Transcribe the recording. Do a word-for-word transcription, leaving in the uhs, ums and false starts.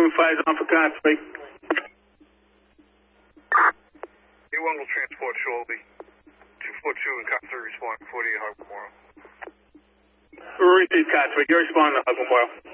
Room five is on for Cotsway. A one will transport Shelby. two four two and Cop three respond forty-eight Hog Memorial. Received Cotsway. You respond to Hug Memorial.